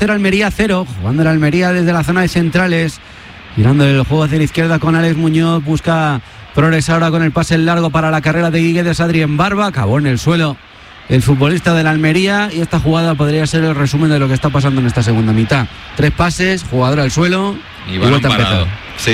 0, Almería 0, jugando el Almería desde la zona de centrales, girando el juego hacia la izquierda con Alex Muñoz, busca progresar ahora con el pase largo para la carrera de Guiguedes, Adrián Barba, acabó en el suelo el futbolista del Almería, y esta jugada podría ser el resumen de lo que está pasando en esta segunda mitad. 3 pases, jugador al suelo y vuelta a empezar.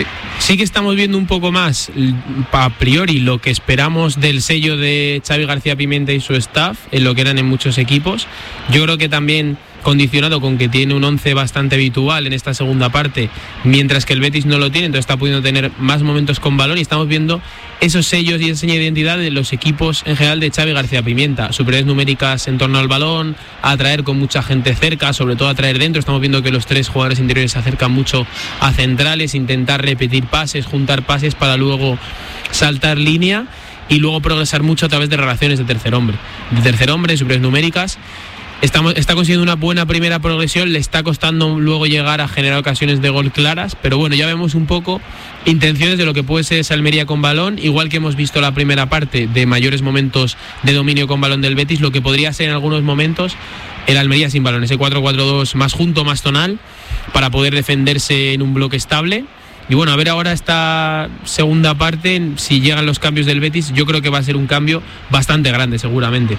Sí que estamos viendo un poco más a priori lo que esperamos del sello de Xavi García Pimienta y su staff en lo que eran en muchos equipos. Yo creo que también condicionado con que tiene un 11 bastante habitual en esta segunda parte, mientras que el Betis no lo tiene, entonces está pudiendo tener más momentos con balón, y estamos viendo esos sellos y esa seña de identidad de los equipos en general de Xavi García Pimienta, superioridades numéricas en torno al balón, atraer con mucha gente cerca, sobre todo atraer dentro. Estamos viendo que los 3 jugadores interiores se acercan mucho a centrales, intentar repetir pases, juntar pases para luego saltar línea y luego progresar mucho a través de relaciones de tercer hombre, superioridades numéricas. Está consiguiendo una buena primera progresión, le está costando luego llegar a generar ocasiones de gol claras, pero bueno, ya vemos un poco intenciones de lo que puede ser esa Almería con balón, igual que hemos visto la primera parte de mayores momentos de dominio con balón del Betis, lo que podría ser en algunos momentos el Almería sin balón, ese 4-4-2 más junto, más tonal, para poder defenderse en un bloque estable. Y bueno, a ver ahora esta segunda parte, si llegan los cambios del Betis, yo creo que va a ser un cambio bastante grande seguramente.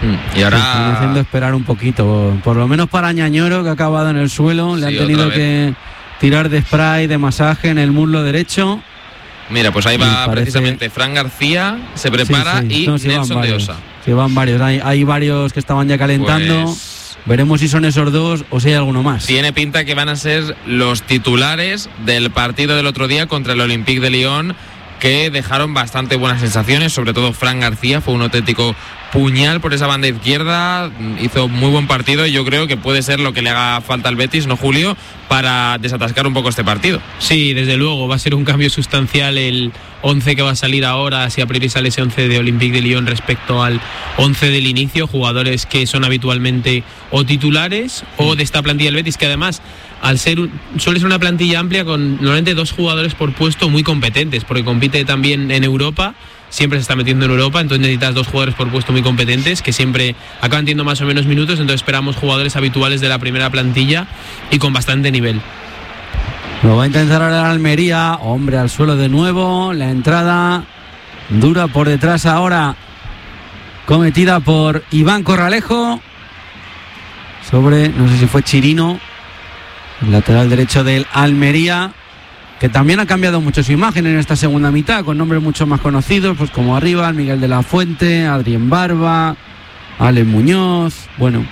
Y ahora están haciendo esperar un poquito, por lo menos para Ñañoro, que ha acabado en el suelo, le han tenido que tirar de spray, de masaje en el muslo derecho. Mira, pues ahí va precisamente Fran García, se prepara y Nelson de Osa. Sí, van varios, hay varios que estaban ya calentando. Pues veremos si son esos 2 o si hay alguno más. Tiene pinta que van a ser los titulares del partido del otro día contra el Olympique de Lyon, que dejaron bastante buenas sensaciones, sobre todo Fran García, fue un auténtico puñal por esa banda izquierda, hizo muy buen partido y yo creo que puede ser lo que le haga falta al Betis, ¿no, Julio?, para desatascar un poco este partido. Sí, desde luego, va a ser un cambio sustancial el 11 que va a salir ahora, si a priori sale ese 11 de Olympique de Lyon respecto al 11 del inicio, jugadores que son habitualmente o titulares o de esta plantilla del Betis, que además suele ser una plantilla amplia con normalmente 2 jugadores por puesto muy competentes, porque compite también en Europa, siempre se está metiendo en Europa, entonces necesitas 2 jugadores por puesto muy competentes que siempre acaban teniendo más o menos minutos, entonces esperamos jugadores habituales de la primera plantilla y con bastante nivel. Lo va a intentar ahora Almería, hombre al suelo de nuevo, la entrada dura por detrás ahora, cometida por Iván Corralejo, sobre, no sé si fue Chirino, el lateral derecho del Almería, que también ha cambiado mucho su imagen en esta segunda mitad, con nombres mucho más conocidos, pues como arriba, Miguel de la Fuente, Adrián Barba, Alex Muñoz. Bueno,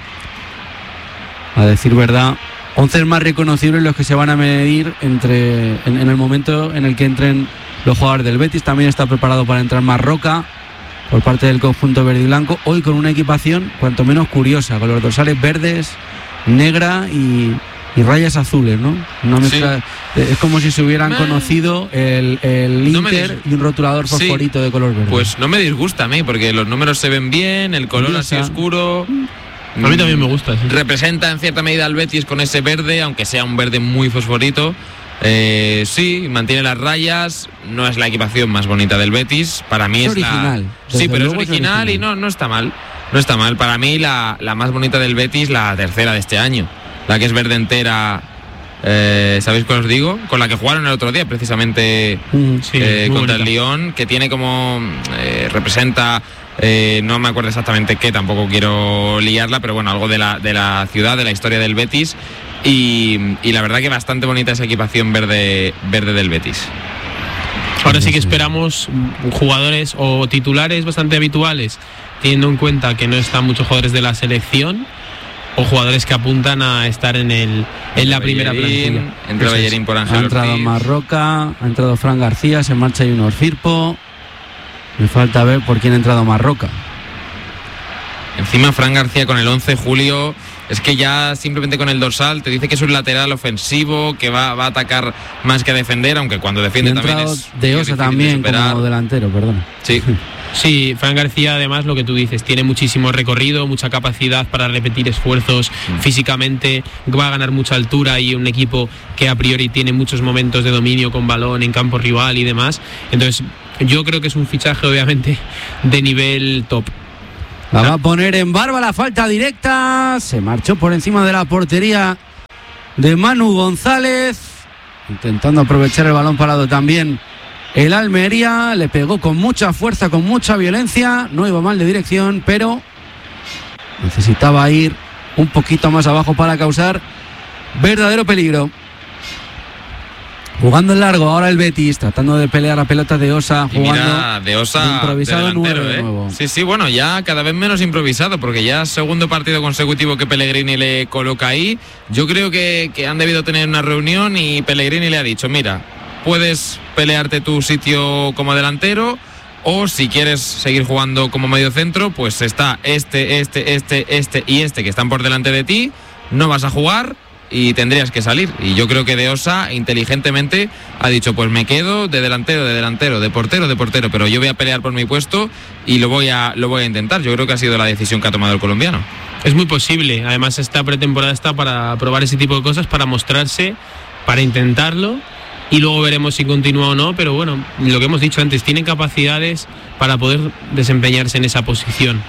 a decir verdad, 11 más reconocibles los que se van a medir en el momento en el que entren los jugadores del Betis. También está preparado para entrar Marroca por parte del conjunto verde y blanco, hoy con una equipación cuanto menos curiosa, con los dorsales verdes, negra y rayas azules, ¿no? Una mezcla, sí. Es como si se hubieran conocido el Inter y un rotulador fosforito de color verde. Pues no me disgusta a mí, porque los números se ven bien, el color así oscuro. A mí también me gusta. Sí. Representa en cierta medida al Betis con ese verde, aunque sea un verde muy fosforito. Sí, mantiene las rayas. No es la equipación más bonita del Betis. Para mí es original. Sí, pero es original y no está mal. No está mal. Para mí la más bonita del Betis, la tercera de este año. La que es verde entera, ¿sabéis cuál os digo? Con la que jugaron el otro día, precisamente contra el Lyon, que tiene como representa, no me acuerdo exactamente qué, tampoco quiero liarla, pero bueno, algo de la ciudad, de la historia del Betis, y la verdad que bastante bonita esa equipación verde del Betis. Ahora sí que esperamos jugadores o titulares bastante habituales, teniendo en cuenta que no están muchos jugadores de la selección, o jugadores que apuntan a estar en la primera plantilla. Entra Bellerín por Ángel Ortiz. Ha entrado Marroca, ha entrado Fran García, se marcha Junior Firpo. Me falta ver por quién ha entrado Marroca. Encima Fran García con el 11, Julio, es que ya simplemente con el dorsal te dice que es un lateral ofensivo, que va a atacar más que a defender, aunque cuando defiende también es de Osa también como delantero, perdón. Sí. Sí, Fran García además, lo que tú dices, tiene muchísimo recorrido, mucha capacidad para repetir esfuerzos físicamente, va a ganar mucha altura y un equipo que a priori tiene muchos momentos de dominio con balón en campo rival y demás. Entonces yo creo que es un fichaje obviamente de nivel top. La va a poner en Barba, la falta directa, se marchó por encima de la portería de Manu González, intentando aprovechar el balón parado también el Almería. Le pegó con mucha fuerza, con mucha violencia, no iba mal de dirección, pero necesitaba ir un poquito más abajo para causar verdadero peligro. Jugando en largo ahora el Betis, tratando de pelear a pelota de Osa, jugando. Mira, de Osa de improvisado de delantero, nuevo. Sí, bueno, ya cada vez menos improvisado, porque ya segundo partido consecutivo que Pellegrini le coloca ahí. Yo creo que han debido tener una reunión y Pellegrini le ha dicho, mira, puedes pelearte tu sitio como delantero, o si quieres seguir jugando como medio centro, pues está este y este que están por delante de ti, no vas a jugar y tendrías que salir. Y yo creo que De Osa inteligentemente ha dicho, pues me quedo de delantero, de portero, pero yo voy a pelear por mi puesto y lo voy a intentar. Yo creo que ha sido la decisión que ha tomado el colombiano. Es muy posible, además esta pretemporada está para probar ese tipo de cosas, para mostrarse, para intentarlo, y luego veremos si continúa o no, pero bueno, lo que hemos dicho antes, tiene capacidades para poder desempeñarse en esa posición.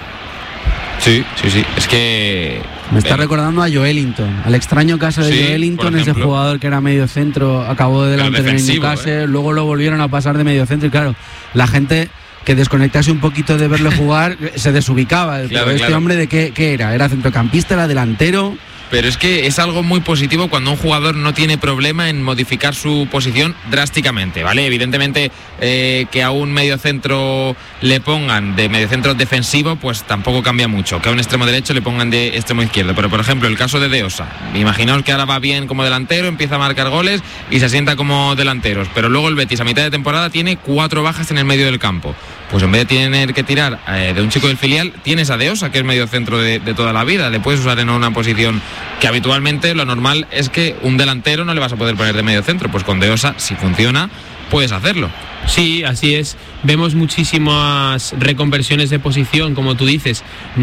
Sí, es que me está recordando a Joelinton, al extraño caso de Joelinton, ese jugador que era medio centro, acabó de delantero en Newcastle, luego lo volvieron a pasar de medio centro y claro, la gente que desconectase un poquito de verle jugar se desubicaba. Claro, pero este hombre de qué era? ¿Era centrocampista, era delantero? Pero es que es algo muy positivo cuando un jugador no tiene problema en modificar su posición drásticamente, ¿vale? Evidentemente que a un mediocentro le pongan de mediocentro defensivo, pues tampoco cambia mucho. Que a un extremo derecho le pongan de extremo izquierdo. Pero por ejemplo, el caso de Osa, imaginaos que ahora va bien como delantero, empieza a marcar goles y se asienta como delanteros. Pero luego el Betis a mitad de temporada tiene 4 bajas en el medio del campo. Pues en vez de tener que tirar de un chico del filial, tienes a De Osa, que es mediocentro de toda la vida. Le puedes usar en una posición que habitualmente lo normal es que un delantero no le vas a poder poner de medio centro. Pues con De Osa, si funciona, puedes hacerlo. Sí, así es. Vemos muchísimas reconversiones de posición, como tú dices,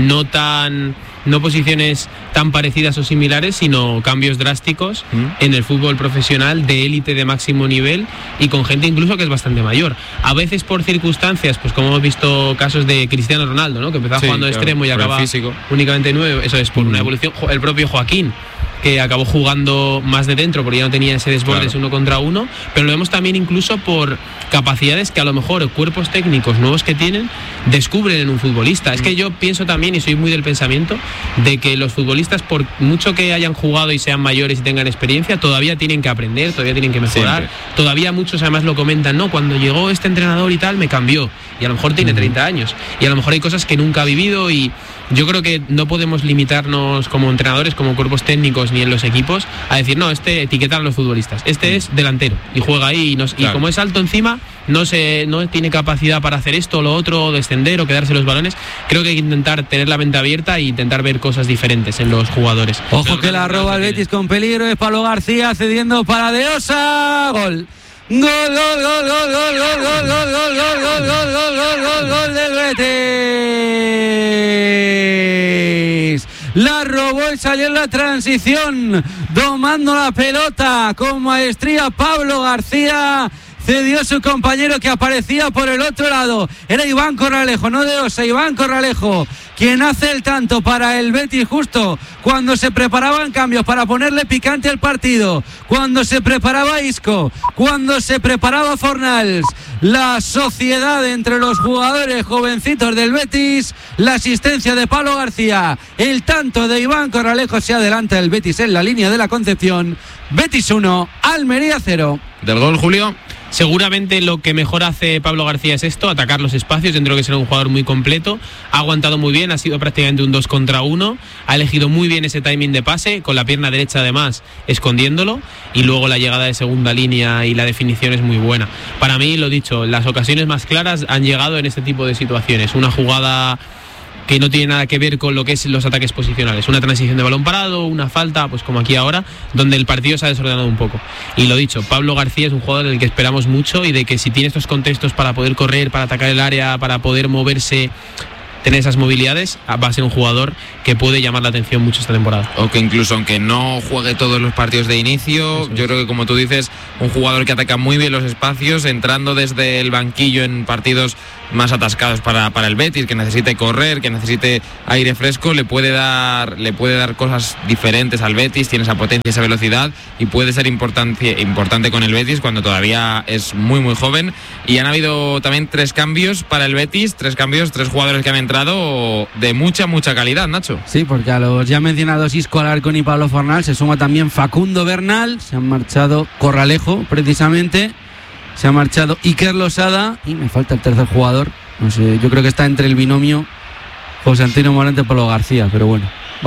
no posiciones tan parecidas o similares, sino cambios drásticos en el fútbol profesional de élite de máximo nivel y con gente incluso que es bastante mayor. A veces por circunstancias, pues como hemos visto casos de Cristiano Ronaldo, ¿no? Que empezaba jugando de extremo y acaba únicamente 9, eso es por una evolución. El propio Joaquín, que acabó jugando más de dentro porque ya no tenía ese desborde, ese 1 contra 1, pero lo vemos también incluso por capacidades que a lo mejor cuerpos técnicos nuevos que tienen descubren en un futbolista. Es que yo pienso también, y soy muy del pensamiento, de que los futbolistas, por mucho que hayan jugado y sean mayores y tengan experiencia, todavía tienen que aprender, todavía tienen que mejorar. Todavía muchos además lo comentan, no, cuando llegó este entrenador y tal me cambió, y a lo mejor tiene 30 años y a lo mejor hay cosas que nunca ha vivido, y yo creo que no podemos limitarnos como entrenadores, como cuerpos técnicos ni en los equipos a decir, no, etiquetar a los futbolistas, este es delantero y juega ahí y como es alto encima no tiene capacidad para hacer esto o lo otro, o descender o quedarse los balones. Creo que hay que intentar tener la mente abierta e intentar ver cosas diferentes en los jugadores. Ojo que la roba el Betis con peligro, es Pablo García cediendo para De Osa, gol. Gol del Betis. La robó y salió en la transición, domando la pelota con maestría Pablo García. Cedió a su compañero que aparecía por el otro lado. Era Iván Corralejo, no De Osa, Iván Corralejo, quien hace el tanto para el Betis justo cuando se preparaban cambios para ponerle picante al partido, cuando se preparaba Isco, cuando se preparaba Fornals. La sociedad entre los jugadores jovencitos del Betis, la asistencia de Pablo García, el tanto de Iván Corralejo, se adelanta el Betis en la línea de la Concepción. Betis 1, Almería 0. Del gol, Julio. Seguramente lo que mejor hace Pablo García es esto, atacar los espacios. Dentro de que será un jugador muy completo, ha aguantado muy bien, ha sido prácticamente un 2 contra 1, ha elegido muy bien ese timing de pase, con la pierna derecha además escondiéndolo, y luego la llegada de segunda línea y la definición es muy buena. Para mí, lo dicho, las ocasiones más claras han llegado en este tipo de situaciones. Una jugada que no tiene nada que ver con lo que es los ataques posicionales, una transición de balón parado, una falta, pues como aquí ahora, donde el partido se ha desordenado un poco. Y lo dicho, Pablo García es un jugador del que esperamos mucho y de que si tiene estos contextos para poder correr, para atacar el área, para poder moverse, tener esas movilidades, va a ser un jugador que puede llamar la atención mucho esta temporada. O que incluso aunque no juegue todos los partidos de inicio, yo creo que, como tú dices, un jugador que ataca muy bien los espacios, entrando desde el banquillo en partidos más atascados para el Betis, que necesite correr, que necesite aire fresco, le puede dar cosas diferentes al Betis, tiene esa potencia, esa velocidad, y puede ser importante con el Betis cuando todavía es muy muy joven. Y han habido también 3 cambios para el Betis, 3 jugadores que han entrado de mucha calidad, Nacho. Sí, porque a los ya mencionados Isco Alarcón y Pablo Fornals se suma también Facundo Bernal, se han marchado Corralejo precisamente, se ha marchado Iker Losada y me falta el tercer jugador, no sé, yo creo que está entre el binomio José Antonio Morante y Pablo García, pero bueno,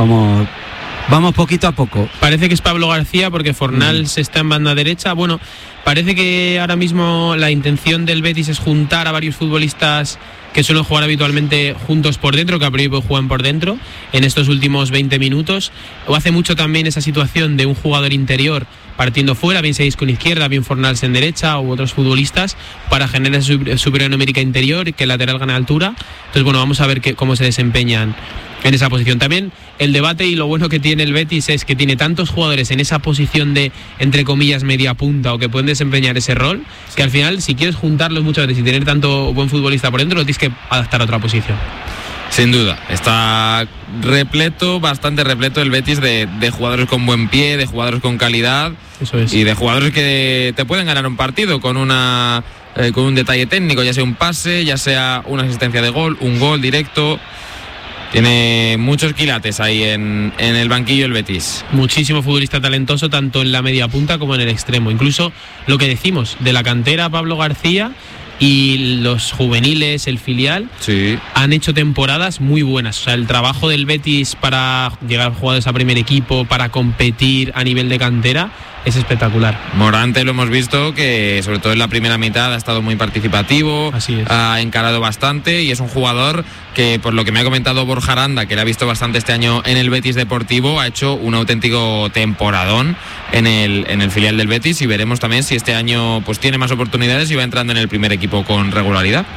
vamos poquito a poco. Parece que es Pablo García porque Fornals está en banda derecha. Bueno, parece que ahora mismo la intención del Betis es juntar a varios futbolistas que suelen jugar habitualmente juntos por dentro, que a priori juegan por dentro en estos últimos 20 minutos. O hace mucho también esa situación de un jugador interior partiendo fuera, bien sea Isco en izquierda, bien Fornals en derecha u otros futbolistas, para generar superioridad numérica interior y que el lateral gane altura. Entonces, bueno, vamos a ver cómo se desempeñan en esa posición. También el debate, y lo bueno que tiene el Betis es que tiene tantos jugadores en esa posición de, entre comillas, media punta, o que pueden desempeñar ese rol, que al final, si quieres juntarlos muchas veces y tener tanto buen futbolista por dentro, lo tienes que adaptar a otra posición. Sin duda, está bastante repleto el Betis de jugadores con buen pie, de jugadores con calidad. Eso es. Y de jugadores que te pueden ganar un partido con un detalle técnico, ya sea un pase, ya sea una asistencia de gol, un gol directo. Tiene muchos quilates ahí en el banquillo el Betis. Muchísimo futbolista talentoso, tanto en la media punta como en el extremo. Incluso lo que decimos de la cantera, Pablo García, y los juveniles, el filial, sí, han hecho temporadas muy buenas. O sea, el trabajo del Betis para llegar jugadores a primer equipo, para competir a nivel de cantera, es espectacular. Morante lo hemos visto que sobre todo en la primera mitad ha estado muy participativo, ha encarado bastante, y es un jugador que, por lo que me ha comentado Borja Aranda, que le ha visto bastante este año en el Betis Deportivo, ha hecho un auténtico temporadón en el filial del Betis, y veremos también si este año pues tiene más oportunidades y va entrando en el primer equipo con regularidad.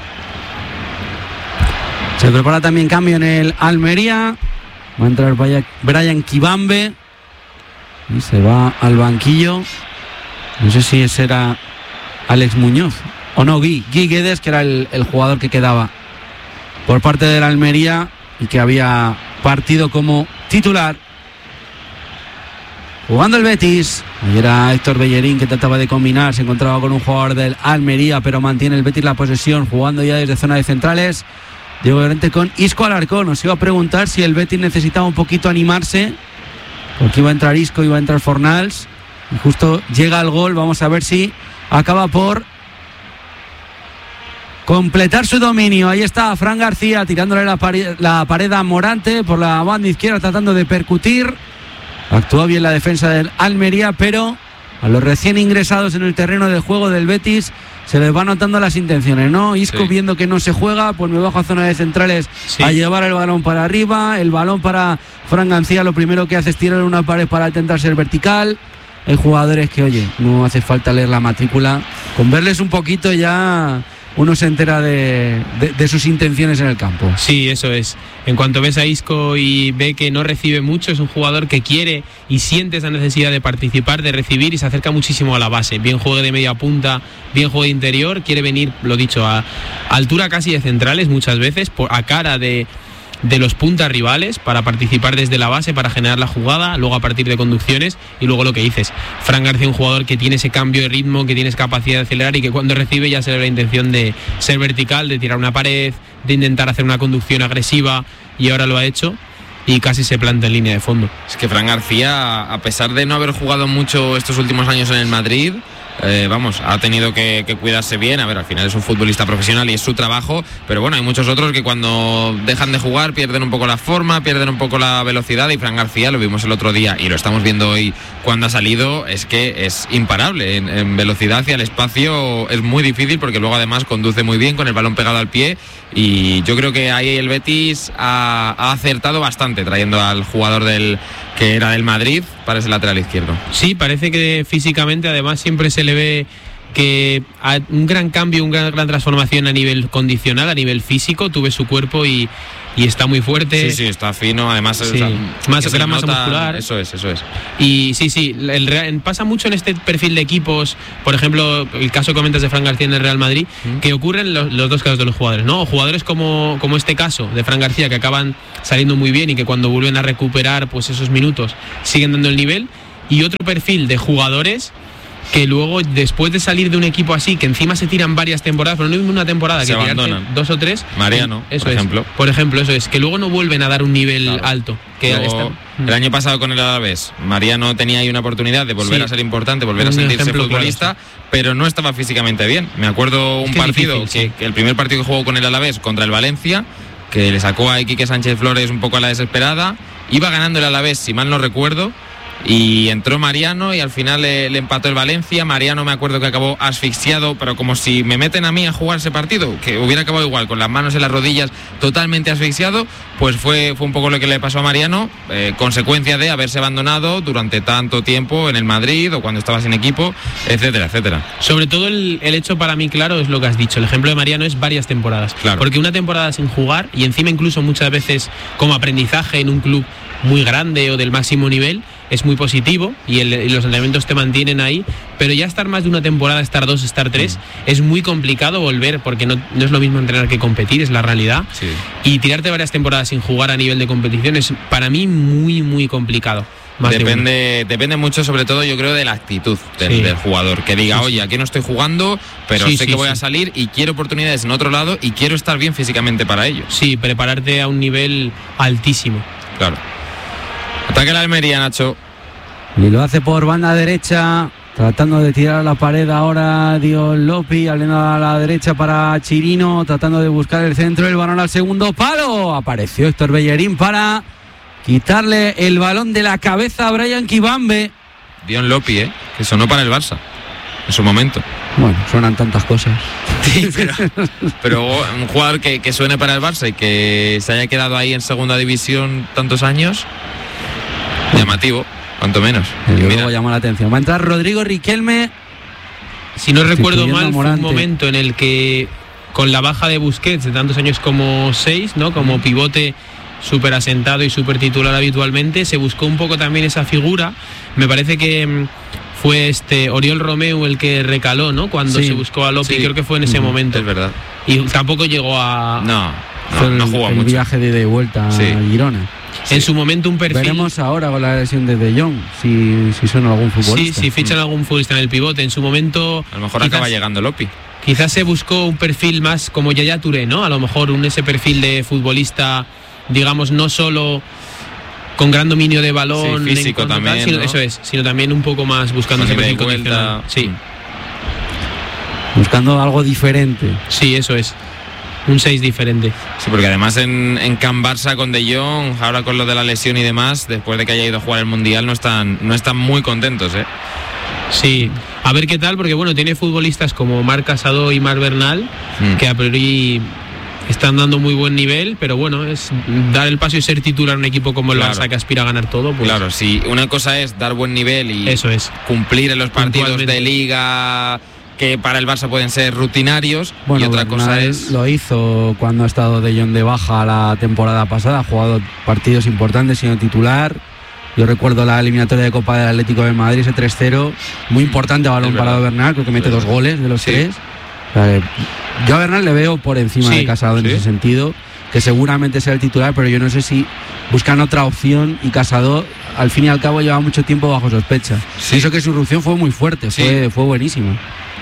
Se prepara también cambio en el Almería, va a entrar Brian Kibambe y se va al banquillo. No sé si ese era Alex Muñoz o no, Guy Guedes, que era el jugador que quedaba por parte del Almería y que había partido como titular. Jugando el Betis, ayer era Héctor Bellerín, que trataba de combinar, se encontraba con un jugador del Almería, pero mantiene el Betis la posesión, jugando ya desde zona de centrales. Diego Llorente con Isco Alarcón. Nos iba a preguntar si el Betis necesitaba un poquito animarse, porque iba a entrar Isco, iba a entrar Fornals, y justo llega el gol. Vamos a ver si acaba por completar su dominio. Ahí está Fran García tirándole la pared a Morante por la banda izquierda, tratando de percutir. Actuó bien la defensa del Almería, pero a los recién ingresados en el terreno de juego del Betis se les va notando las intenciones, ¿no? Isco, sí, viendo que no se juega, pues me bajo a zona de centrales, sí, a llevar el balón para arriba. El balón para Fran García, lo primero que hace es tirar una pared para intentar ser vertical. Hay jugadores que, oye, no hace falta leer la matrícula, con verles un poquito ya uno se entera de sus intenciones en el campo. Sí, eso es. En cuanto ves a Isco y ve que no recibe mucho, es un jugador que quiere y siente esa necesidad de participar, de recibir, y se acerca muchísimo a la base. Bien juegue de media punta, bien juegue de interior, quiere venir, lo dicho, a altura casi de centrales muchas veces, a cara de los puntas rivales, para participar desde la base, para generar la jugada, luego a partir de conducciones. Y luego lo que dices, Fran García, un jugador que tiene ese cambio de ritmo, que tiene capacidad de acelerar, y que cuando recibe ya se le da la intención de ser vertical, de tirar una pared, de intentar hacer una conducción agresiva, y ahora lo ha hecho y casi se planta en línea de fondo. Es que Fran García, a pesar de no haber jugado mucho estos últimos años en el Madrid, ha tenido que cuidarse bien. A ver, al final es un futbolista profesional y es su trabajo, pero bueno, hay muchos otros que cuando dejan de jugar pierden un poco la forma, pierden un poco la velocidad, y Fran García, lo vimos el otro día y lo estamos viendo hoy cuando ha salido, es que es imparable en velocidad y al espacio. Es muy difícil, porque luego además conduce muy bien con el balón pegado al pie, y yo creo que ahí el Betis ha acertado bastante trayendo al jugador que era del Madrid para ese lateral izquierdo. Sí, parece que físicamente además siempre se le ve que un gran cambio, una gran transformación a nivel condicional, a nivel físico. Tú ves su cuerpo y y está muy fuerte. Sí, está fino, además sí. O sea, más gran masa muscular. Eso es. Y sí, pasa mucho en este perfil de equipos, por ejemplo, el caso que comentas de Fran García en el Real Madrid, que ocurren los dos casos de los jugadores, ¿no? Jugadores como este caso de Fran García, que acaban saliendo muy bien y que cuando vuelven a recuperar pues esos minutos siguen dando el nivel, y otro perfil de jugadores que luego, después de salir de un equipo así, que encima se tiran varias temporadas, pero no es una temporada, se que abandonan. 2 o 3. Mariano, por ejemplo, eso es, que luego no vuelven a dar un nivel alto. Que luego, el año pasado con el Alavés, Mariano tenía ahí una oportunidad de volver a ser importante, volver a sentirse futbolista, pero no estaba físicamente bien. Me acuerdo un partido, que el primer partido que jugó con el Alavés contra el Valencia, que le sacó a Quique Sánchez Flores un poco a la desesperada, iba ganando el Alavés, si mal no recuerdo, y entró Mariano y al final le empató el Valencia. Mariano, me acuerdo que acabó asfixiado, pero como si me meten a mí a jugar ese partido, que hubiera acabado igual, con las manos en las rodillas, totalmente asfixiado. Pues fue un poco lo que le pasó a Mariano, consecuencia de haberse abandonado durante tanto tiempo en el Madrid o cuando estaba sin equipo, etcétera. Sobre todo el hecho para mí claro es lo que has dicho. El ejemplo de Mariano es varias temporadas, claro. Porque una temporada sin jugar, y encima incluso muchas veces como aprendizaje en un club muy grande o del máximo nivel, es muy positivo y los entrenamientos te mantienen ahí, pero ya estar más de una temporada, estar 2, estar 3, es muy complicado volver, porque no es lo mismo entrenar que competir, es la realidad. Sí. Y tirarte varias temporadas sin jugar a nivel de competición es para mí muy, muy complicado. Depende mucho, sobre todo yo creo, de la actitud del jugador, que diga, oye, aquí no estoy jugando, pero sé que voy a salir y quiero oportunidades en otro lado y quiero estar bien físicamente para ello. Sí, prepararte a un nivel altísimo. Claro. Ataque la Almería, Nacho. Y lo hace por banda derecha, tratando de tirar a la pared ahora Dion Lopi, abriendo a la derecha para Chirino, tratando de buscar el centro, el balón al segundo palo. Apareció Héctor Bellerín para quitarle el balón de la cabeza a Brian Kibambe. Dion Lopi, que sonó para el Barça en su momento. Bueno, suenan tantas cosas. Sí, pero un jugador que suene para el Barça y que se haya quedado ahí en segunda división tantos años, llamativo, cuanto menos. Y luego llama la atención. Va a entrar Rodrigo Riquelme. Si no recuerdo mal, fue un momento en el que, con la baja de Busquets de tantos años como 6, ¿no? Como pivote súper asentado y súper titular habitualmente, se buscó un poco también esa figura. Me parece que fue Oriol Romeu el que recaló, ¿no? Cuando se buscó a Lopi, creo que fue en ese momento. Es verdad. Y tampoco llegó a... No jugó mucho. El viaje de vuelta a Girona. En su momento un perfil... Veremos ahora con la lesión de De Jong si son algún futbolista. Sí, si fichan algún futbolista en el pivote. En su momento... A lo mejor acaba llegando Lopi. Quizás se buscó un perfil más como Yaya Touré, ¿no? A lo mejor ese perfil de futbolista, digamos, no solo con gran dominio de balón, físico también, sino, ¿no? Eso es, sino también un poco más buscando ese perfil condicional. Sí. Buscando algo diferente. Sí, eso es. Un 6 diferente. Sí, porque además en Can Barça con De Jong, ahora con lo de la lesión y demás, después de que haya ido a jugar el Mundial, no están muy contentos, ¿eh? Sí, a ver qué tal, porque bueno, tiene futbolistas como Marc Casado y Marc Bernal, que a priori están dando muy buen nivel, pero bueno, es dar el paso y ser titular en un equipo como el Barça, que aspira a ganar todo. Pues, claro, sí, una cosa es dar buen nivel y eso es, cumplir en los partidos de Liga que para el Barça pueden ser rutinarios, y otra cosa es... Lo hizo cuando ha estado De Jong de baja la temporada pasada, ha jugado partidos importantes siendo titular. Yo recuerdo la eliminatoria de Copa del Atlético de Madrid, ese 3-0, muy importante, balón parado Bernal, creo que mete 2 goles de los 3. O sea, yo a Bernal le veo por encima de Casado en ese sentido, que seguramente sea el titular, pero yo no sé si buscan otra opción, y Casado al fin y al cabo lleva mucho tiempo bajo sospecha. Eso que su irrupción fue muy fuerte, fue buenísima.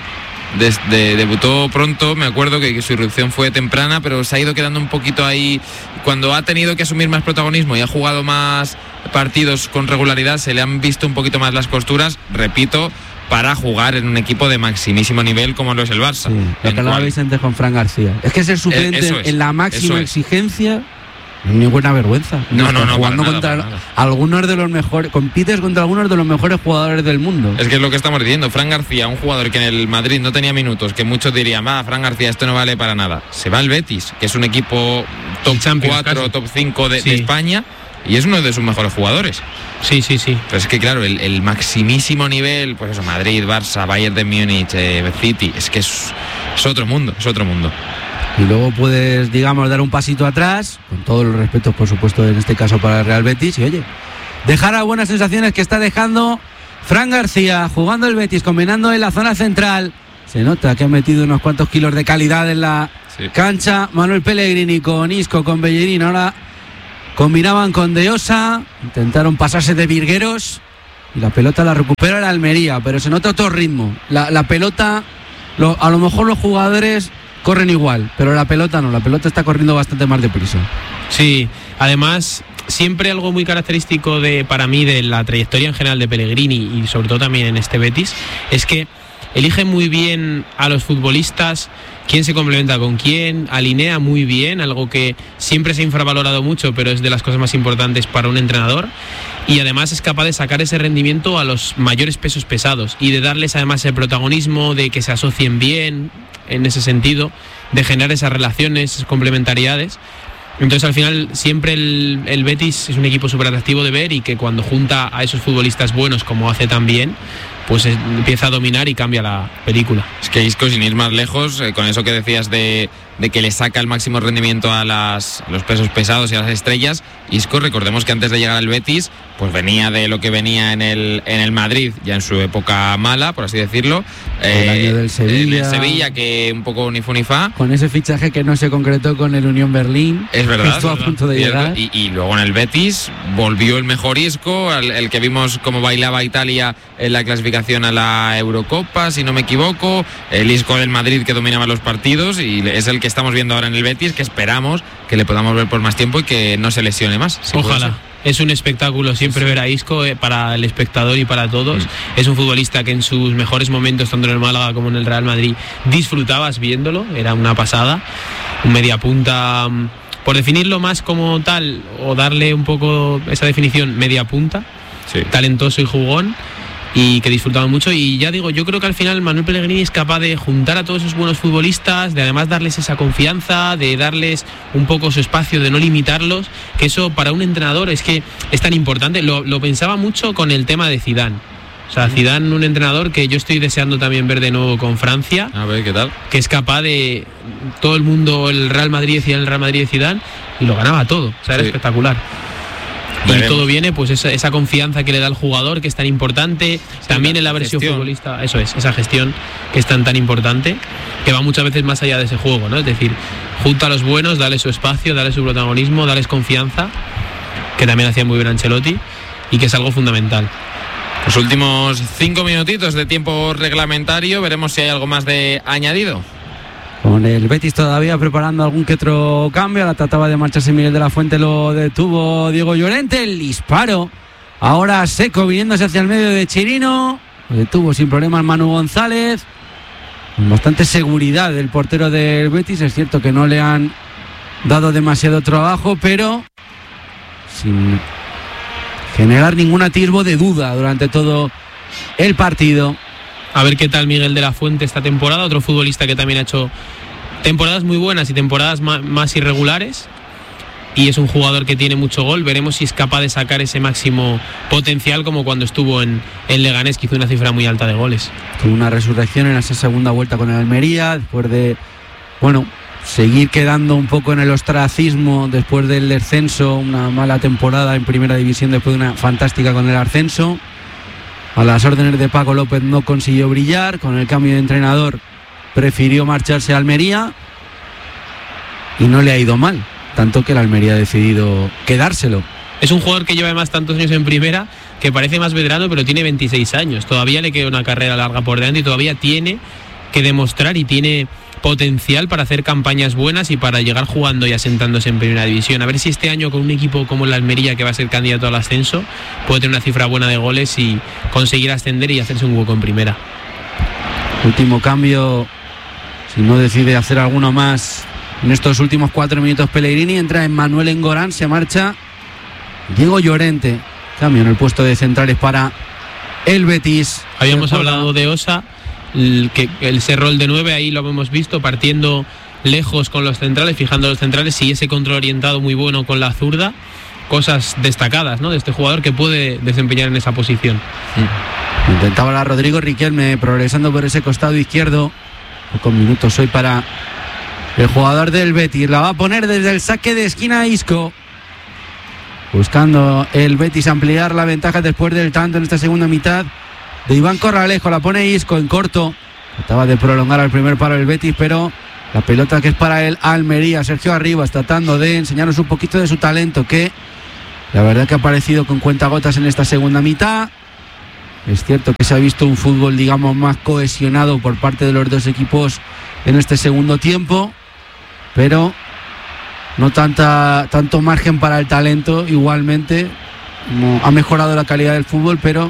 Debutó pronto, me acuerdo que su irrupción fue temprana, pero se ha ido quedando un poquito ahí. Cuando ha tenido que asumir más protagonismo y ha jugado más partidos con regularidad, se le han visto un poquito más las costuras, repito, para jugar en un equipo de maximísimo nivel como lo es el Barça. Lo que hablabais antes con Fran García. Es que ser suplente en la máxima exigencia, ninguna vergüenza. No, jugando contra algunos de los mejores, compites contra algunos de los mejores jugadores del mundo. Es que es lo que estamos diciendo. Fran García, un jugador que en el Madrid no tenía minutos, que muchos dirían, Fran García, esto no vale para nada. Se va al Betis, que es un equipo top 4, top 5 de España, y es uno de sus mejores jugadores. Sí. Pero es que claro, el maximísimo nivel, pues eso, Madrid, Barça, Bayern de Múnich, City, es que es otro mundo, y luego puedes, digamos, dar un pasito atrás, con todos los respetos, por supuesto, en este caso para el Real Betis, y oye, dejar a buenas sensaciones que está dejando Fran García, jugando el Betis, combinando en la zona central. Se nota que ha metido unos cuantos kilos de calidad en la cancha. Manuel Pellegrini con Isco, con Bellerín, ahora combinaban con De Osa, intentaron pasarse de virgueros y la pelota la recupera el Almería, pero se nota otro ritmo. La pelota, a lo mejor los jugadores corren igual, pero la pelota no, la pelota está corriendo bastante más deprisa. Sí, además siempre algo muy característico para mí de la trayectoria en general de Pellegrini y sobre todo también en este Betis es que elige muy bien a los futbolistas, quién se complementa con quién, alinea muy bien, algo que siempre se ha infravalorado mucho, pero es de las cosas más importantes para un entrenador. Y además es capaz de sacar ese rendimiento a los mayores pesos pesados y de darles además el protagonismo, de que se asocien bien en ese sentido, de generar esas relaciones, esas complementariedades. Entonces al final siempre el Betis es un equipo súper atractivo de ver y que cuando junta a esos futbolistas buenos como hace también, pues empieza a dominar y cambia la película. Es que Isco, sin ir más lejos, con eso que decías de que le saca el máximo rendimiento a los pesos pesados y a las estrellas, Isco, recordemos que antes de llegar al Betis, pues venía de lo que venía en el Madrid, ya en su época mala, por así decirlo. El año del Sevilla. El Sevilla, que un poco ni fu ni fa. Con ese fichaje que no se concretó con el Unión Berlín. Es verdad. Estuvo a punto de llegar. Y luego en el Betis volvió el mejor Isco, el que vimos cómo bailaba Italia en la clasificación a la Eurocopa, si no me equivoco. El Isco del Madrid que dominaba los partidos y es el que estamos viendo ahora en el Betis, que esperamos que le podamos ver por más tiempo y que no se lesione más. Si ojalá. Es un espectáculo siempre ver a Isco, para el espectador y para todos. Es un futbolista que en sus mejores momentos, tanto en el Málaga como en el Real Madrid, disfrutabas viéndolo, era una pasada. Un mediapunta, por definirlo más como tal, o darle un poco esa definición, mediapunta, talentoso y jugón, y que disfrutaban mucho. Y ya digo, yo creo que al final Manuel Pellegrini es capaz de juntar a todos esos buenos futbolistas, de además darles esa confianza, de darles un poco su espacio, de no limitarlos, que eso para un entrenador es que es tan importante. Lo pensaba mucho con el tema de Zidane. O sea, Zidane, un entrenador que yo estoy deseando también ver de nuevo con Francia. A ver qué tal. Que es capaz de todo el mundo, el Real Madrid decía el Real Madrid de Zidane, y lo ganaba todo. O sea, era espectacular. Y todo viene, pues esa confianza que le da al jugador, que es tan importante, también en la versión futbolista, eso es, esa gestión que es tan importante, que va muchas veces más allá de ese juego, ¿no? Es decir, junta a los buenos, dale su espacio, dale su protagonismo, dales confianza, que también hacía muy bien Ancelotti, y que es algo fundamental. Los últimos 5 minutitos de tiempo reglamentario, veremos si hay algo más de añadido. Con el Betis todavía preparando algún que otro cambio. La trataba de marcharse Miguel de la Fuente, lo detuvo Diego Llorente. El disparo ahora seco viniéndose hacia el medio de Chirino. Lo detuvo sin problemas Manu González. Con bastante seguridad del portero del Betis. Es cierto que no le han dado demasiado trabajo, pero sin generar ningún atisbo de duda durante todo el partido. A ver qué tal Miguel de la Fuente esta temporada, otro futbolista que también ha hecho temporadas muy buenas y temporadas más irregulares, y es un jugador que tiene mucho gol. Veremos si es capaz de sacar ese máximo potencial, como cuando estuvo en Leganés, que hizo una cifra muy alta de goles. Tuvo una resurrección en esa segunda vuelta con el Almería, después de, seguir quedando un poco en el ostracismo después del descenso, una mala temporada en primera división después de una fantástica con el ascenso. A las órdenes de Paco López no consiguió brillar, con el cambio de entrenador prefirió marcharse a Almería y no le ha ido mal, tanto que el Almería ha decidido quedárselo. Es un jugador que lleva además tantos años en primera, que parece más veterano, pero tiene 26 años, todavía le queda una carrera larga por delante y todavía tiene que demostrar y tiene potencial para hacer campañas buenas y para llegar jugando y asentándose en primera división. A ver si este año, con un equipo como el Almería, que va a ser candidato al ascenso, puede tener una cifra buena de goles y conseguir ascender y hacerse un hueco en primera. Último cambio, si no decide hacer alguno más en estos últimos 4 minutos Pellegrini, entra Emmanuel Engorán, se marcha Diego Llorente, cambio en el puesto de centrales para el Betis. Habíamos hablado de Osa, ese rol de 9, ahí lo hemos visto, partiendo lejos con los centrales, fijando los centrales, y ese control orientado muy bueno con la zurda, cosas destacadas, ¿no?, de este jugador que puede desempeñar en esa posición. Intentaba la Rodrigo Riquelme progresando por ese costado izquierdo. Pocos minutos hoy para el jugador del Betis. La va a poner desde el saque de esquina Isco. Buscando el Betis ampliar la ventaja después del tanto en esta segunda mitad de Iván Corralejo. La pone Isco en corto. Trataba de prolongar al primer palo el Betis, pero la pelota que es para el Almería. Sergio Arribas tratando de enseñarnos un poquito de su talento, que la verdad que ha aparecido con cuentagotas en esta segunda mitad. Es cierto que se ha visto un fútbol, digamos, más cohesionado por parte de los dos equipos en este segundo tiempo, pero no tanto margen para el talento. Igualmente ha mejorado la calidad del fútbol, pero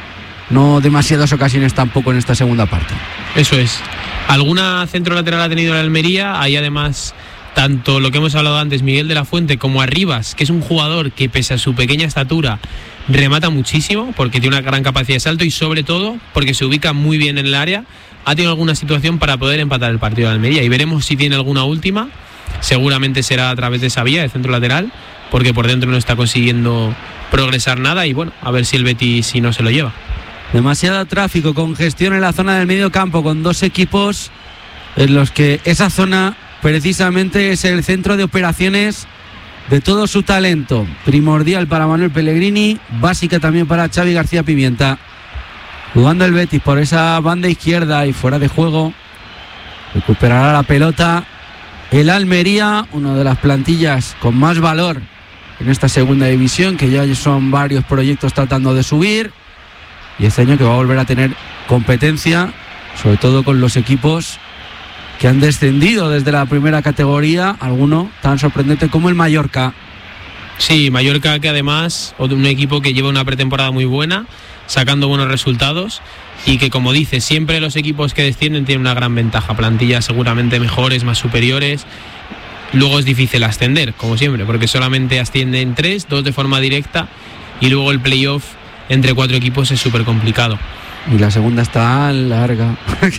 no demasiadas ocasiones tampoco en esta segunda parte. Eso es. Alguna centro lateral ha tenido el Almería. Hay además tanto lo que hemos hablado antes, Miguel de la Fuente, como Arribas, que es un jugador que pese a su pequeña estatura remata muchísimo porque tiene una gran capacidad de salto y sobre todo porque se ubica muy bien en el área. Ha tenido alguna situación para poder empatar el partido de Almería y veremos si tiene alguna última. Seguramente será a través de esa vía de centro lateral, porque por dentro no está consiguiendo progresar nada y bueno, a ver si el Betis si no se lo lleva. Demasiado tráfico, congestión en la zona del medio campo, con dos equipos en los que esa zona precisamente es el centro de operaciones de todo su talento. Primordial para Manuel Pellegrini, básica también para Xavi García Pimienta. Jugando el Betis por esa banda izquierda y fuera de juego. Recuperará la pelota el Almería, una de las plantillas con más valor en esta segunda división, que ya son varios proyectos tratando de subir. Y este año que va a volver a tener competencia, sobre todo con los equipos que han descendido desde la primera categoría, alguno tan sorprendente como el Mallorca. Sí, Mallorca, que además un equipo que lleva una pretemporada muy buena, sacando buenos resultados y que, como dice, siempre los equipos que descienden tienen una gran ventaja, plantillas seguramente mejores, más superiores. Luego es difícil ascender, como siempre, porque solamente ascienden 3, 2 de forma directa y luego el playoff entre 4 equipos es súper complicado. Y la segunda está larga,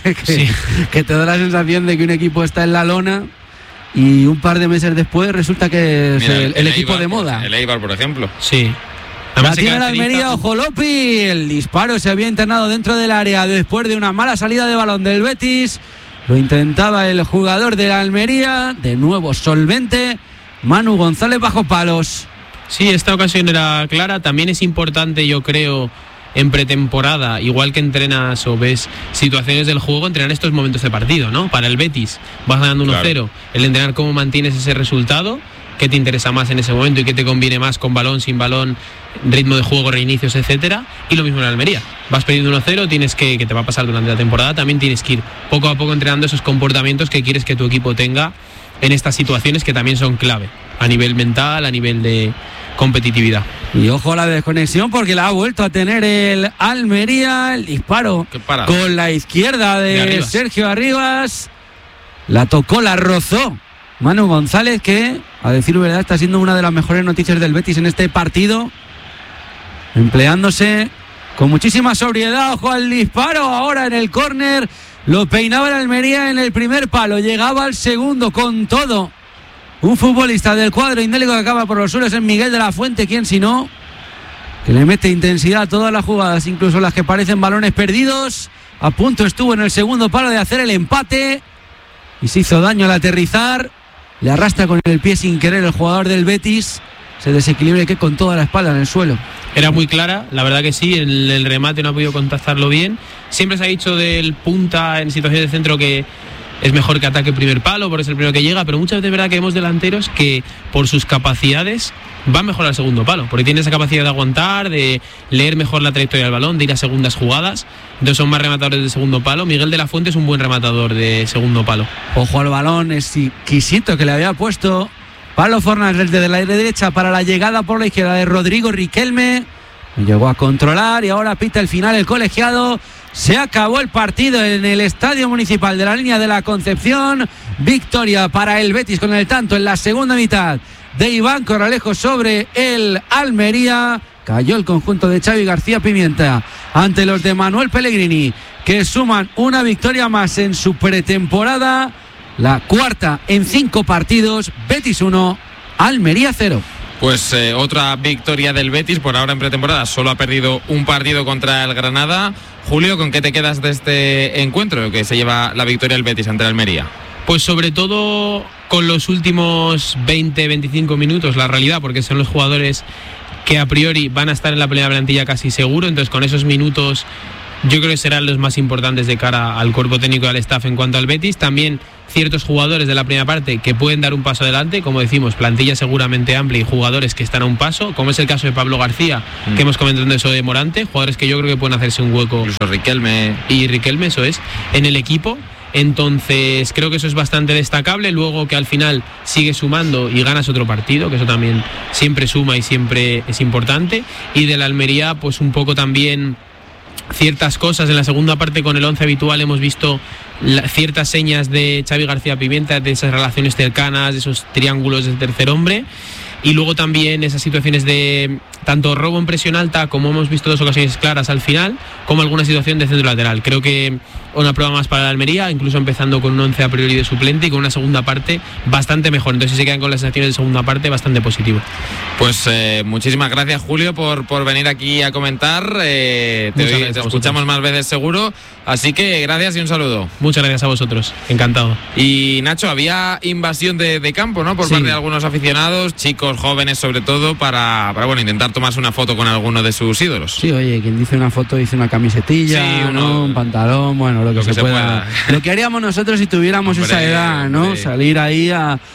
que te da la sensación de que un equipo está en la lona y un par de meses después resulta que es el equipo Eibar, de moda. El Eibar, por ejemplo. Sí. La tiene el Almería, ojo Lopi, el disparo se había internado dentro del área después de una mala salida de balón del Betis. Lo intentaba el jugador de la Almería, de nuevo solvente, Manu González bajo palos. Sí, esta ocasión era clara. También es importante, yo creo, en pretemporada, igual que entrenas o ves situaciones del juego, entrenar estos momentos de partido, ¿no? Para el Betis, vas ganando 1-0, claro. El entrenar cómo mantienes ese resultado, qué te interesa más en ese momento y qué te conviene más con balón, sin balón, ritmo de juego, reinicios, etcétera. Y lo mismo en Almería, vas perdiendo 1-0, tienes que te va a pasar durante la temporada, también tienes que ir poco a poco entrenando esos comportamientos que quieres que tu equipo tenga en estas situaciones que también son clave, a nivel mental, a nivel de competitividad. Y ojo a la desconexión, porque la ha vuelto a tener el Almería, el disparo con la izquierda de Sergio Arribas, la tocó, la rozó Manu González, que a decir verdad está siendo una de las mejores noticias del Betis en este partido, empleándose con muchísima sobriedad. Ojo al disparo ahora en el córner, lo peinaba el Almería en el primer palo, llegaba al segundo con todo. Un futbolista del cuadro indélico que acaba por los suelos es Miguel de la Fuente, quien si no, que le mete intensidad a todas las jugadas, incluso las que parecen balones perdidos. A punto estuvo en el segundo palo de hacer el empate y se hizo daño al aterrizar. Le arrastra con el pie sin querer el jugador del Betis. Se desequilibra y que con toda la espalda en el suelo. Era muy clara, la verdad que sí, el remate no ha podido contactarlo bien. Siempre se ha dicho del punta en situación de centro que es mejor que ataque primer palo, por es el primero que llega, pero muchas veces es verdad que vemos delanteros que por sus capacidades van mejor al segundo palo, porque tienen esa capacidad de aguantar, de leer mejor la trayectoria del balón, de ir a segundas jugadas, entonces son más rematadores de segundo palo. Miguel de la Fuente es un buen rematador de segundo palo. Ojo al balón exquisito que le había puesto Pablo Fornals desde la derecha para la llegada por la izquierda de Rodrigo Riquelme. Llegó a controlar y ahora pita el final el colegiado. Se acabó el partido en el Estadio Municipal de la Línea de la Concepción. Victoria para el Betis con el tanto en la segunda mitad de Iván Corralejo sobre el Almería. Cayó el conjunto de Xavi García Pimienta ante los de Manuel Pellegrini, que suman una victoria más en su pretemporada, la cuarta en 5 partidos. Betis 1, Almería 0. Pues otra victoria del Betis, por ahora en pretemporada solo ha perdido un partido contra el Granada. Julio, ¿con qué te quedas de este encuentro que se lleva la victoria del Betis ante el Almería? Pues sobre todo con los últimos 20-25 minutos, la realidad, porque son los jugadores que a priori van a estar en la primera plantilla casi seguro, entonces con esos minutos yo creo que serán los más importantes de cara al cuerpo técnico y al staff en cuanto al Betis. También ciertos jugadores de la primera parte que pueden dar un paso adelante, como decimos, plantilla seguramente amplia y jugadores que están a un paso, como es el caso de Pablo García, que hemos comentado eso de Morante, jugadores que yo creo que pueden hacerse un hueco. Incluso Riquelme. Y Riquelme, eso es, en el equipo. Entonces creo que eso es bastante destacable. Luego que al final sigues sumando y ganas otro partido, que eso también siempre suma y siempre es importante. Y de la Almería, pues un poco también ciertas cosas en la segunda parte con el 11 habitual. Hemos visto ciertas señas de Xavi García Pimienta, de esas relaciones cercanas, de esos triángulos del tercer hombre. Y luego también esas situaciones de tanto robo en presión alta, como hemos visto 2 ocasiones claras al final, como alguna situación de centro lateral. Creo que una prueba más para la Almería, incluso empezando con un 11 a priori de suplente y con una segunda parte bastante mejor. Entonces, si se quedan con las sensaciones de segunda parte, bastante positivo. Pues muchísimas gracias, Julio, por venir aquí a comentar. Te escuchamos más veces seguro. Así que gracias y un saludo. Muchas gracias a vosotros. Encantado. Y Nacho, había invasión de campo, ¿no? Por parte de algunos aficionados, chicos, jóvenes sobre todo, para bueno, intentar tomarse una foto con alguno de sus ídolos. Sí, oye, quien dice una foto dice una camisetilla, sí, ¿no? Un pantalón, bueno, lo que se pueda. Lo que haríamos nosotros si tuviéramos esa edad, ¿no? Salir ahí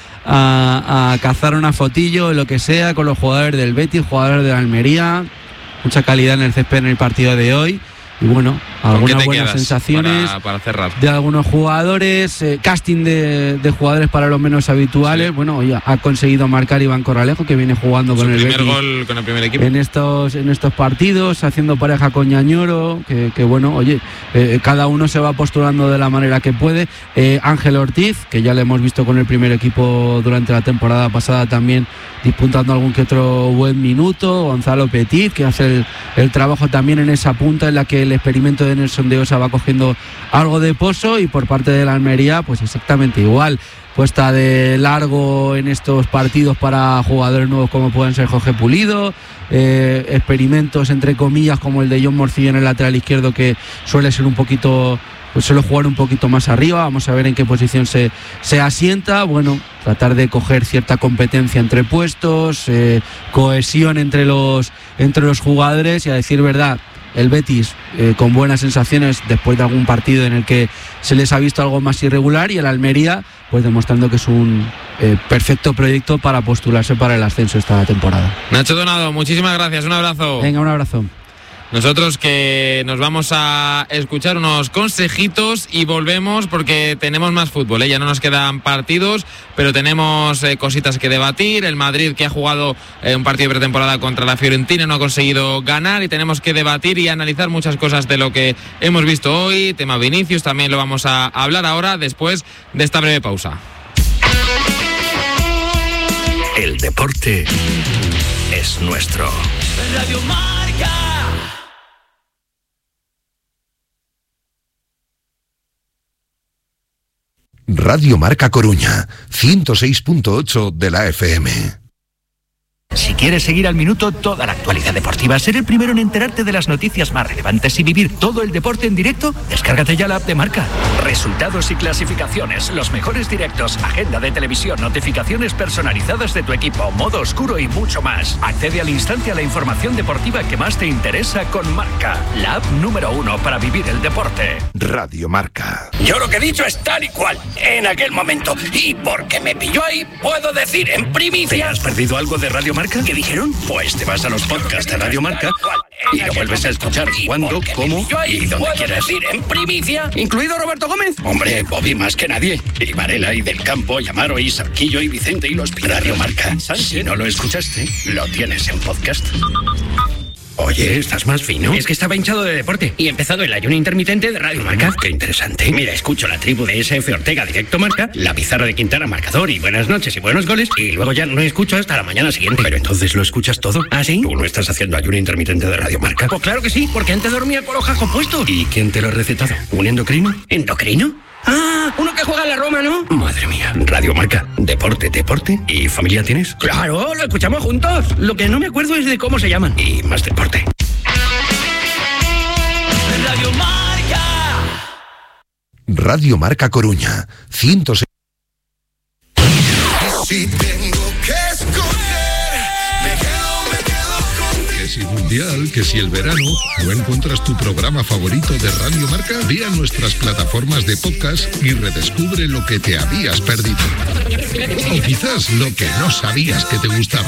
a cazar una fotillo, lo que sea, con los jugadores del Betis, jugadores de la Almería. Mucha calidad en el césped en el partido de hoy. Y bueno, algunas buenas sensaciones para cerrar de algunos jugadores, casting de jugadores para los menos habituales. Sí. Bueno, ya ha conseguido marcar Iván Corralejo, que viene jugando con el Betis, primer gol con el primer equipo en estos partidos, haciendo pareja con Ñañoro, que bueno, oye, cada uno se va postulando de la manera que puede. Ángel Ortiz, que ya le hemos visto con el primer equipo durante la temporada pasada, también disputando algún que otro buen minuto. Gonzalo Petit, que hace el trabajo también en esa punta en la que el experimento de Nelson de Osa va cogiendo algo de pozo. Y por parte de la Almería, pues exactamente igual, puesta de largo en estos partidos para jugadores nuevos como pueden ser Jorge Pulido, experimentos entre comillas como el de John Morcillo en el lateral izquierdo, que suele ser un poquito, pues suele jugar un poquito más arriba. Vamos a ver en qué posición se asienta. Bueno, tratar de coger cierta competencia entre puestos, cohesión entre los jugadores. Y a decir verdad, el Betis con buenas sensaciones después de algún partido en el que se les ha visto algo más irregular, y el Almería pues demostrando que es un perfecto proyecto para postularse para el ascenso esta temporada. Nacho Donado, muchísimas gracias, un abrazo. Venga, un abrazo. Nosotros que nos vamos a escuchar unos consejitos y volvemos porque tenemos más fútbol, ¿eh? Ya no nos quedan partidos, pero tenemos cositas que debatir. El Madrid, que ha jugado un partido de pretemporada contra la Fiorentina, no ha conseguido ganar, y tenemos que debatir y analizar muchas cosas de lo que hemos visto hoy. Tema Vinicius también lo vamos a hablar ahora, después de esta breve pausa. El deporte es nuestro. Radio Marca. Radio Marca Coruña, 106.8 de la FM. Si quieres seguir al minuto toda la actualidad deportiva, ser el primero en enterarte de las noticias más relevantes y vivir todo el deporte en directo, descárgate ya la app de Marca. Resultados y clasificaciones, los mejores directos, agenda de televisión, notificaciones personalizadas de tu equipo, modo oscuro y mucho más. Accede al instante a la información deportiva que más te interesa con Marca, la app número 1 para vivir el deporte. Radio Marca. Yo lo que he dicho es tal y cual, en aquel momento. Y porque me pilló ahí, puedo decir en primicia... ¿Te has perdido algo de Radio Marca? ¿Qué dijeron? Pues te vas a los podcasts de Radio Marca y lo vuelves a escuchar cuando, cómo y donde quieras. Decir en primicia, incluido Roberto Gómez. Hombre, Bobby más que nadie. Y Varela y Del Campo, y Amaro y Sarquillo y Vicente y los Radio Marca. Si no lo escuchaste, lo tienes en podcast. Oye, ¿estás más fino? Es que estaba hinchado de deporte y he empezado el ayuno intermitente de Radio Marca. Qué interesante. Mira, escucho la tribu de SF Ortega directo Marca, la pizarra de Quintana marcador y buenas noches y buenos goles, y luego ya no escucho hasta la mañana siguiente. Pero entonces lo escuchas todo. ¿Ah, sí? ¿Tú no estás haciendo ayuno intermitente de Radio Marca? Pues claro que sí, porque antes dormía con los jajos puestos. ¿Y quién te lo ha recetado? ¿Un endocrino? ¿Endocrino? Ah, uno que juega en la Roma, ¿no? Madre mía, Radio Marca, deporte y familia tienes. Claro, lo escuchamos juntos. Lo que no me acuerdo es de cómo se llaman. Y más deporte. Radio Marca. Radio Marca Coruña, 106. Si tengo que escoger, me quedo contigo. Que si Mundial, que si el verano, ¿no encuentras tu programa favorito de Radio Marca? Ve a nuestras plataformas de podcast y redescubre lo que te habías perdido. O quizás lo que no sabías que te gustaba.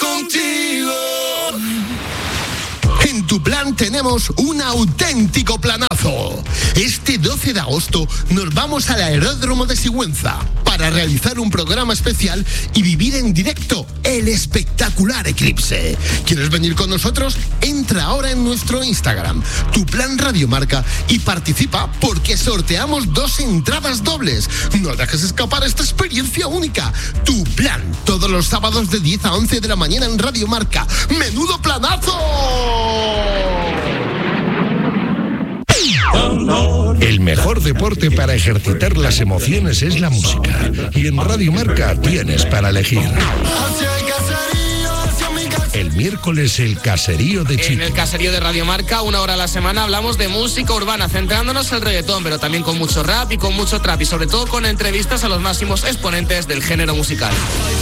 En Tu Plan tenemos un auténtico planazo. Este 12 de agosto nos vamos al aeródromo de Sigüenza para realizar un programa especial y vivir en directo el espectacular eclipse. ¿Quieres venir con nosotros? Entra ahora en nuestro Instagram, Tu Plan Radio Marca, y participa porque sorteamos 2 entradas dobles. No dejes escapar esta experiencia única. Tu Plan, todos los sábados de 10 a 11 de la mañana en Radio Marca. ¡Menudo planazo! El mejor deporte para ejercitar las emociones es la música. Y en Radio Marca tienes para elegir. El miércoles el caserío de Chico. En el caserío de Radio Marca, 1 hora a la semana, hablamos de música urbana, centrándonos en el reggaetón, pero también con mucho rap y con mucho trap, y sobre todo con entrevistas a los máximos exponentes del género musical.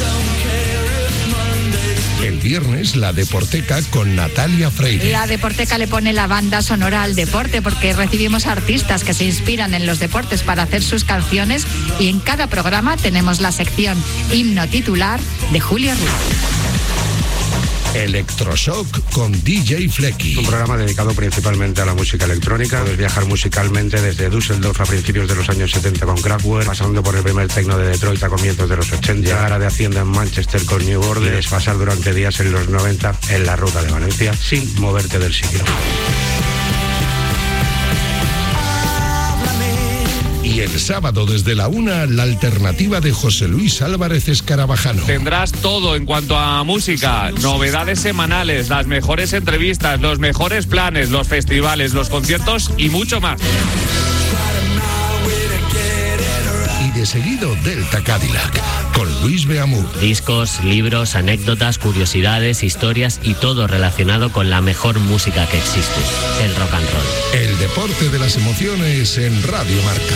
El viernes la Deporteca con Natalia Freire. La Deporteca le pone la banda sonora al deporte porque recibimos artistas que se inspiran en los deportes para hacer sus canciones, y en cada programa tenemos la sección himno titular de Julio Ruiz. Electroshock con DJ Flecky. Un programa dedicado principalmente a la música electrónica. Puedes viajar musicalmente desde Düsseldorf a principios de los años 70 con Kraftwerk, pasando por el primer techno de Detroit a comienzos de los 80, llegar a de Hacienda en Manchester con New Order, y desfasar durante días en los 90 en la ruta de Valencia sin moverte del sitio. Y el sábado desde la 1, la alternativa de José Luis Álvarez Escarabajano. Tendrás todo en cuanto a música, novedades semanales, las mejores entrevistas, los mejores planes, los festivales, los conciertos y mucho más. Y de seguido Delta Cadillac con Luis Beamur. Discos, libros, anécdotas, curiosidades, historias y todo relacionado con la mejor música que existe, el rock and roll. El deporte de las emociones en Radio Marca.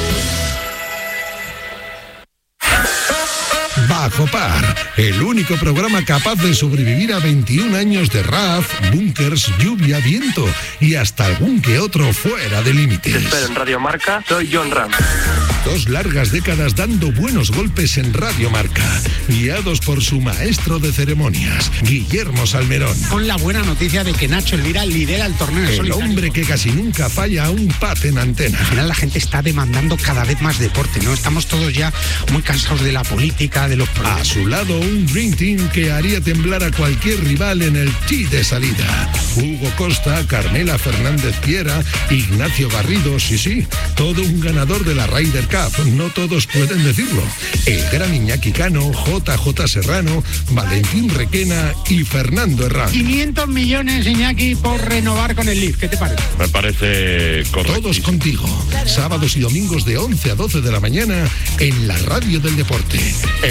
Bajo Par, el único programa capaz de sobrevivir a 21 años de rap, bunkers, lluvia, viento y hasta algún que otro fuera de límites. Te espero en Radio Marca, soy John Ram. 2 largas décadas dando buenos golpes en Radio Marca, guiados por su maestro de ceremonias, Guillermo Salmerón. Con la buena noticia de que Nacho Elvira lidera el torneo El solitario. hombre que casi nunca falla a un pat en antena. Al final la gente está demandando cada vez más deporte, ¿no? Estamos todos ya muy cansados de la política, de los problemas. A su lado, un Dream Team que haría temblar a cualquier rival en el tee de salida. Hugo Costa, Carmela Fernández Piera, Ignacio Garrido, sí, todo un ganador de la Ryder Cup. No todos pueden decirlo. El gran Iñaki Cano, JJ Serrano, Valentín Requena y Fernando Herrán. 500 millones, Iñaki, por renovar con el Leaf. ¿Qué te parece? Me parece correcto. Todos contigo. Sábados y domingos de 11 a 12 de la mañana en la Radio del Deporte.